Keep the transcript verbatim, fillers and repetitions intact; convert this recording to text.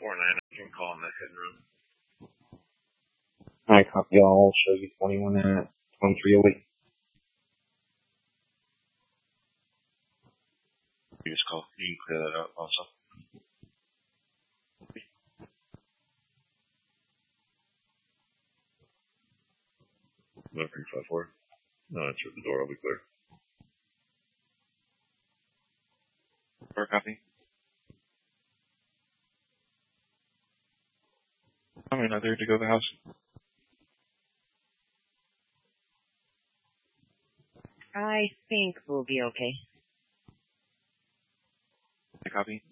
four nine. I can call in the hidden room. Alright, copy all. Show you twenty-one at twenty-three oh eight. You just call. You can clear that out also. one three five four. No, answer the door. I'll be clear. Door copy. I'm not there to go to the house. I think we'll be okay. Copy.